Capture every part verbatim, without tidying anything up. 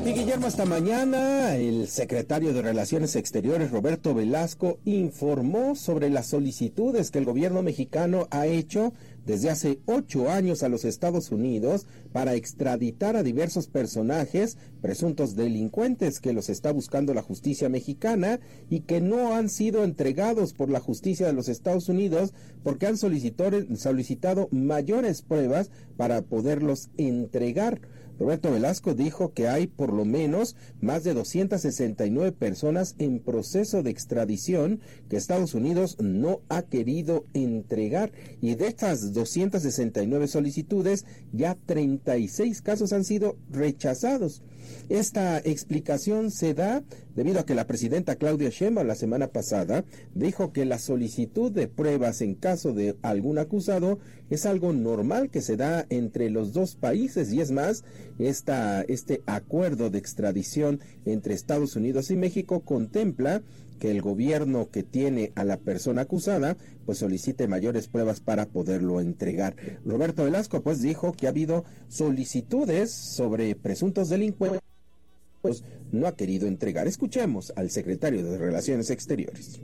Y Guillermo, esta mañana el secretario de Relaciones Exteriores, Roberto Velasco, informó sobre las solicitudes que el gobierno mexicano ha hecho desde hace ocho años a los Estados Unidos para extraditar a diversos personajes, presuntos delincuentes que los está buscando la justicia mexicana y que no han sido entregados por la justicia de los Estados Unidos porque han solicitado mayores pruebas para poderlos entregar. Roberto Velasco dijo que hay por lo menos más de doscientas sesenta y nueve personas en proceso de extradición que Estados Unidos no ha querido entregar, y de estas doscientas sesenta y nueve solicitudes ya treinta y seis casos han sido rechazados. Esta explicación se da debido a que la presidenta Claudia Sheinbaum la semana pasada dijo que la solicitud de pruebas en caso de algún acusado es algo normal que se da entre los dos países, y es más, esta, este acuerdo de extradición entre Estados Unidos y México contempla que el gobierno que tiene a la persona acusada pues solicite mayores pruebas para poderlo entregar. Roberto Velasco pues dijo que ha habido solicitudes sobre presuntos delincuentes, pues no ha querido entregar. Escuchemos al secretario de Relaciones Exteriores.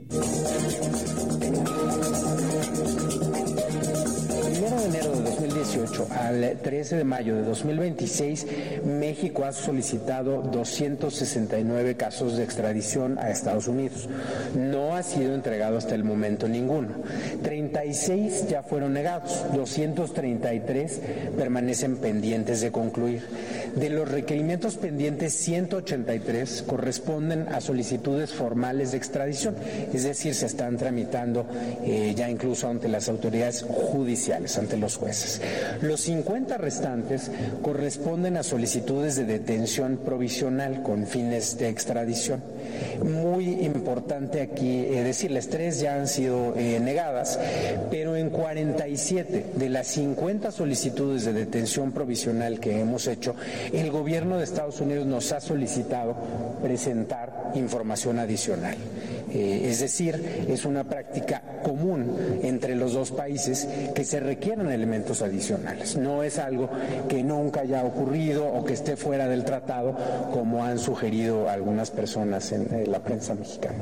Primero de enero de dos mil dieciocho al trece de mayo de dos mil veintiséis, México ha solicitado doscientos sesenta y nueve casos de extradición a Estados Unidos. No ha sido entregado hasta el momento ninguno. treinta y seis ya fueron negados, doscientos treinta y tres permanecen pendientes de concluir. De los requerimientos pendientes, ciento ochenta y tres corresponden a solicitudes formales de extradición, es decir, se están tramitando eh, ya incluso ante las autoridades judiciales, ante los jueces. Los cincuenta restantes corresponden a solicitudes de detención provisional con fines de extradición. Muy importante aquí eh, decirles, tres ya han sido eh, negadas, pero en cuarenta y siete de las cincuenta solicitudes de detención provisional que hemos hecho, el gobierno de Estados Unidos nos ha solicitado presentar información adicional. Eh, es decir, es una práctica común entre los dos países que se requieran elementos adicionales. No es algo que nunca haya ocurrido o que esté fuera del tratado, como han sugerido algunas personas en, en la prensa mexicana.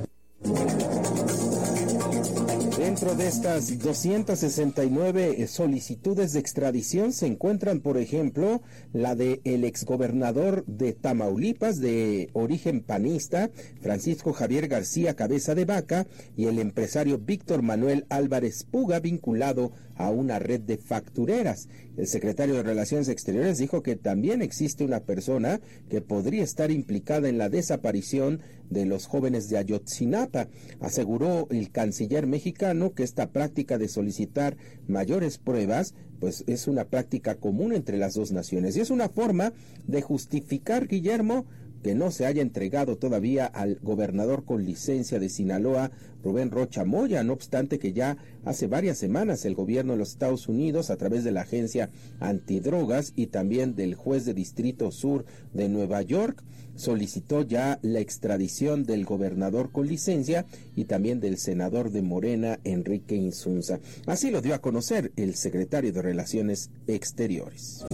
Dentro de estas doscientas sesenta y nueve solicitudes de extradición se encuentran, por ejemplo, la de el exgobernador de Tamaulipas de origen panista, Francisco Javier García Cabeza de Vaca, y el empresario Víctor Manuel Álvarez Puga, vinculado a una red de factureras. El secretario de Relaciones Exteriores dijo que también existe una persona que podría estar implicada en la desaparición de los jóvenes de Ayotzinapa. Aseguró el canciller mexicano que esta práctica de solicitar mayores pruebas pues es una práctica común entre las dos naciones y es una forma de justificar, Guillermo, que no se haya entregado todavía al gobernador con licencia de Sinaloa, Rubén Rocha Moya, no obstante que ya hace varias semanas el gobierno de los Estados Unidos, a través de la agencia antidrogas y también del juez de Distrito Sur de Nueva York, solicitó ya la extradición del gobernador con licencia y también del senador de Morena, Enrique Insunza. Así lo dio a conocer el secretario de Relaciones Exteriores.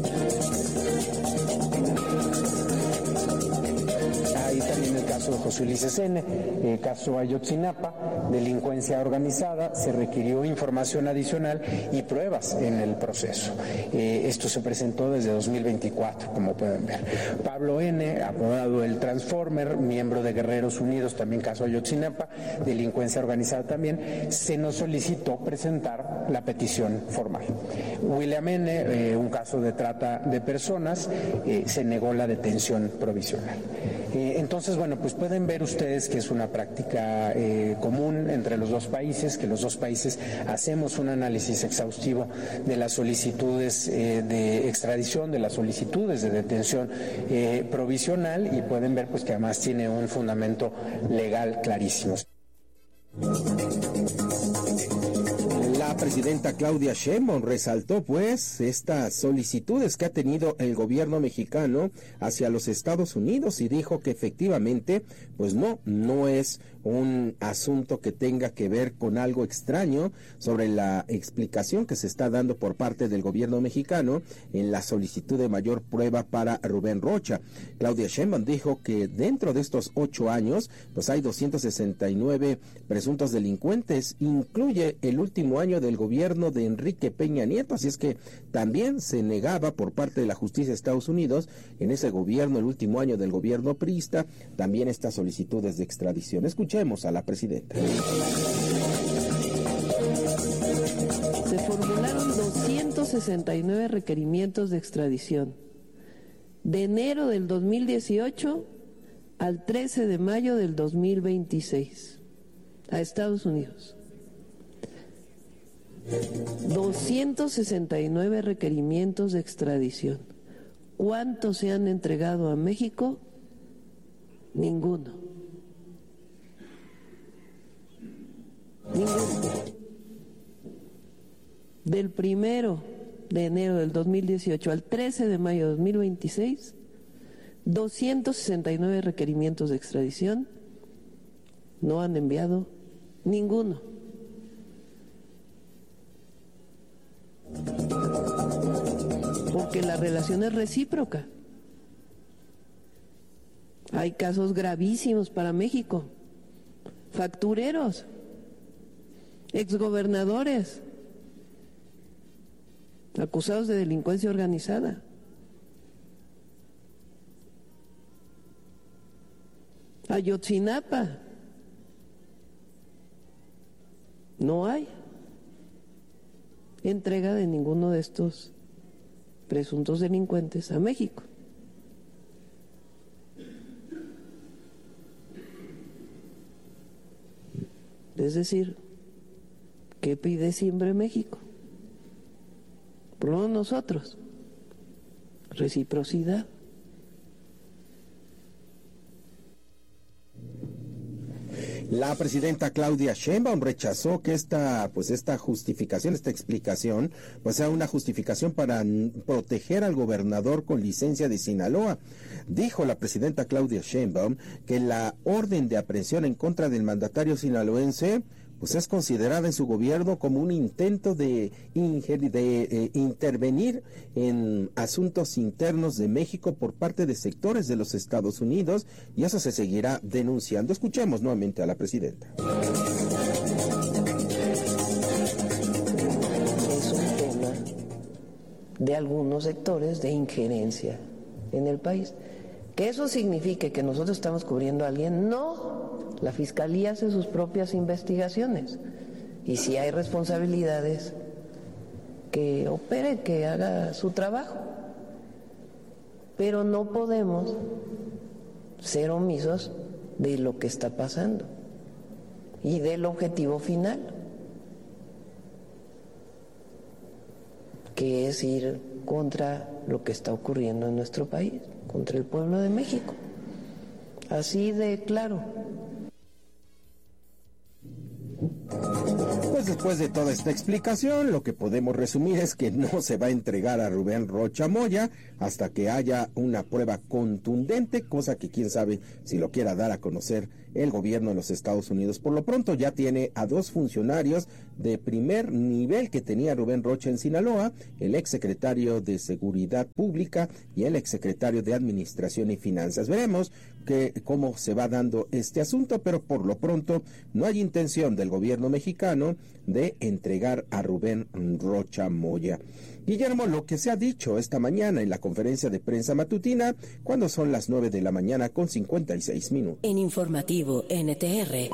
Ahí también el caso de José Ulises N., el caso Ayotzinapa, delincuencia organizada, se requirió información adicional y pruebas en el proceso. Eh, esto se presentó desde dos mil veinticuatro, como pueden ver. Pablo N., apodado el Transformer, miembro de Guerreros Unidos, también caso Ayotzinapa, delincuencia organizada también, se nos solicitó presentar la petición formal. William N., eh, un caso de trata de personas, eh, se negó la detención provisional. Eh, entonces, bueno, pues pueden ver ustedes que es una práctica eh, común entre los dos países, que los dos países hacemos un análisis exhaustivo de las solicitudes eh, de extradición, de las solicitudes de detención eh, provisional, y pueden ver pues que además tiene un fundamento legal clarísimo. La presidenta Claudia Sheinbaum resaltó pues estas solicitudes que ha tenido el gobierno mexicano hacia los Estados Unidos y dijo que efectivamente pues no, no es un asunto que tenga que ver con algo extraño sobre la explicación que se está dando por parte del gobierno mexicano en la solicitud de mayor prueba para Rubén Rocha. Claudia Sheinbaum dijo que dentro de estos ocho años, pues hay doscientos sesenta y nueve presuntos delincuentes, incluye el último año del gobierno de Enrique Peña Nieto, así es que también se negaba por parte de la justicia de Estados Unidos, en ese gobierno, el último año del gobierno priista, también estas solicitudes de extradición. Escuchemos a la presidenta. Se formularon doscientos sesenta y nueve requerimientos de extradición de enero del dos mil dieciocho al trece de mayo del dos mil veintiséis a Estados Unidos. doscientos sesenta y nueve requerimientos de extradición. ¿Cuántos se han entregado a México? Ninguno. Ninguno. Del primero de enero del dos mil dieciocho al trece de mayo de dos mil veintiséis, doscientos sesenta y nueve requerimientos de extradición, no han enviado ninguno. Porque la relación es recíproca. Hay casos gravísimos para México, factureros, exgobernadores, acusados de delincuencia organizada. Ayotzinapa, no hay entrega de ninguno de estos presuntos delincuentes a México. Es decir, ¿qué pide siempre México? Por lo menos nosotros, reciprocidad. La presidenta Claudia Sheinbaum rechazó que esta, pues esta justificación, esta explicación, pues sea una justificación para proteger al gobernador con licencia de Sinaloa. Dijo la presidenta Claudia Sheinbaum que la orden de aprehensión en contra del mandatario sinaloense pues es considerada en su gobierno como un intento de, inger- de eh, intervenir en asuntos internos de México por parte de sectores de los Estados Unidos, y eso se seguirá denunciando. Escuchemos nuevamente a la presidenta. Es un tema de algunos sectores de injerencia en el país. ¿Que eso signifique que nosotros estamos cubriendo a alguien? No. La Fiscalía hace sus propias investigaciones y si hay responsabilidades, que opere, que haga su trabajo. Pero no podemos ser omisos de lo que está pasando y del objetivo final, que es ir contra lo que está ocurriendo en nuestro país, contra el pueblo de México. Así de claro. Pues después de toda esta explicación, lo que podemos resumir es que no se va a entregar a Rubén Rocha Moya hasta que haya una prueba contundente, cosa que quién sabe si lo quiera dar a conocer el gobierno de los Estados Unidos. Por lo pronto ya tiene a dos funcionarios de primer nivel que tenía Rubén Rocha en Sinaloa, el exsecretario de Seguridad Pública y el exsecretario de Administración y Finanzas. Veremos que, cómo se va dando este asunto, pero por lo pronto no hay intención del gobierno mexicano de entregar a Rubén Rocha Moya. Guillermo, lo que se ha dicho esta mañana en la conferencia de prensa matutina, cuando son las nueve de la mañana con cincuenta y seis minutos. En Informativo N T R.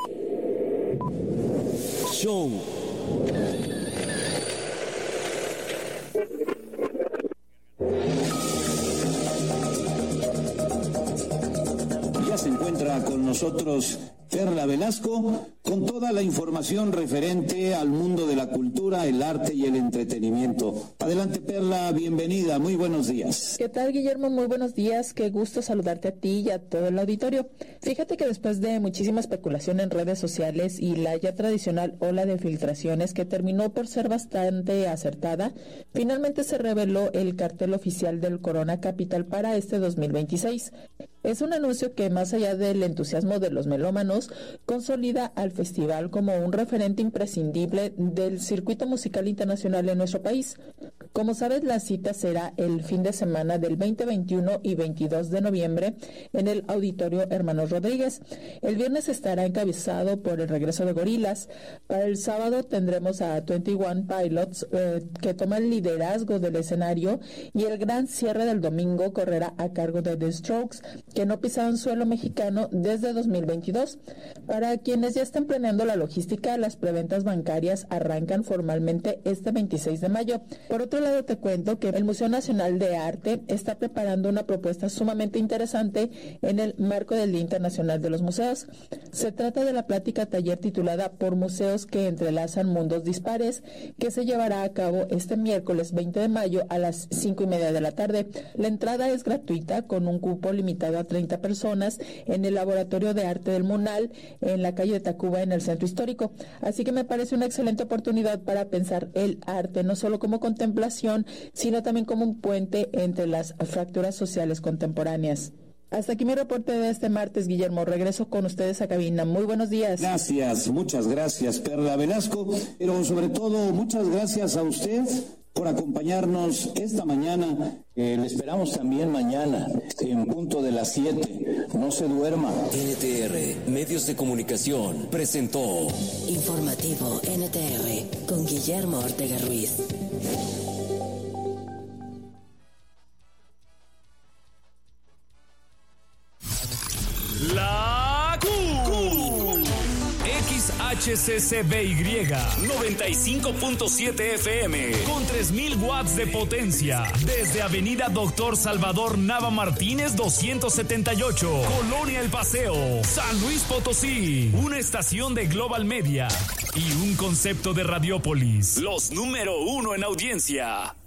Show. Ya se encuentra con nosotros Perla Velasco, con toda la información referente al mundo de la cultura, el arte y el entretenimiento. Adelante, Perla, bienvenida, muy buenos días. ¿Qué tal, Guillermo? Muy buenos días, qué gusto saludarte a ti y a todo el auditorio. Fíjate que después de muchísima especulación en redes sociales y la ya tradicional ola de filtraciones que terminó por ser bastante acertada, finalmente se reveló el cartel oficial del Corona Capital para este dos mil veintiséis. Es un anuncio que, más allá del entusiasmo de los melómanos, consolida al festival como un referente imprescindible del circuito musical internacional en nuestro país. Como sabes, la cita será el fin de semana del veinte, veintiuno y veintidós de noviembre en el Auditorio Hermanos Rodríguez. El viernes estará encabezado por el regreso de Gorillaz. Para el sábado tendremos a veintiuno Pilots, eh, que toma el liderazgo del escenario, y el gran cierre del domingo correrá a cargo de The Strokes, que no pisaron suelo mexicano desde dos mil veintidós. Para quienes ya están planeando la logística, las preventas bancarias arrancan formalmente este veintiséis de mayo. Por otro lado, te cuento que el Museo Nacional de Arte está preparando una propuesta sumamente interesante en el marco del Día Internacional de los Museos. Se trata de la plática taller titulada Por Museos que entrelazan mundos dispares, que se llevará a cabo este miércoles veinte de mayo a las cinco y media de la tarde. La entrada es gratuita, con un cupo limitado a treinta personas en el Laboratorio de Arte del MUNAL, en la calle de Tacuba, en el Centro Histórico. Así que me parece una excelente oportunidad para pensar el arte no solo como contemplación, sino también como un puente entre las fracturas sociales contemporáneas. Hasta aquí mi reporte de este martes, Guillermo. Regreso con ustedes a cabina. Muy buenos días. Gracias, muchas gracias, Perla Velasco, pero sobre todo muchas gracias a usted por acompañarnos esta mañana. Eh, le esperamos también mañana en punto de las siete. No se duerma. N T R, Medios de Comunicación, presentó Informativo N T R con Guillermo Ortega Ruiz. La Q. X H C C B Y noventa y cinco punto siete F M con tres mil watts de potencia desde Avenida Doctor Salvador Nava Martínez doscientos setenta y ocho, Colonia El Paseo, San Luis Potosí. Una estación de Global Media y un concepto de Radiópolis, los número uno en audiencia.